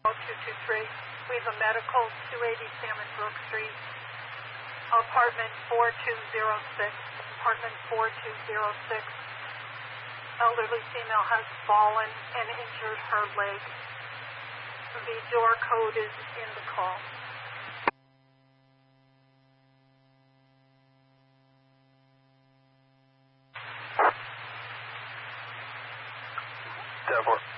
223. We have a medical, 280 Salmon Brook Street, apartment 4206. Apartment 4206. Elderly female has fallen and injured her leg. The door code is in the call. Tower 4.